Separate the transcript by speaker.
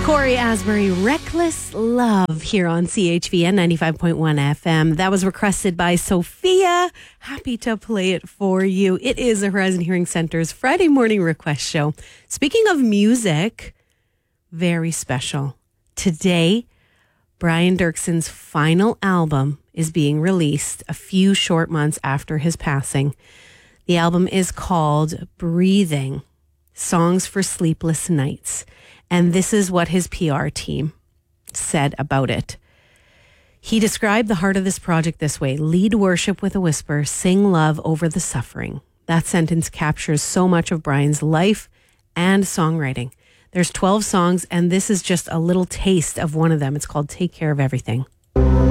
Speaker 1: Corey Asbury, Reckless Love, here on CHVN 95.1 FM. That was requested by Sophia. Happy to play it for you. It is the Horizon Hearing Center's Friday morning request show. Speaking of music, very special. Today, Brian Dirkson's final album is being released a few short months after his passing. The album is called Breathing, Songs for Sleepless Nights. And this is what his PR team said about it. He described the heart of this project this way: lead worship with a whisper, sing love over the suffering. That sentence captures so much of Brian's life and songwriting. There's 12 songs, and this is just a little taste of one of them. It's called Take Care of Everything.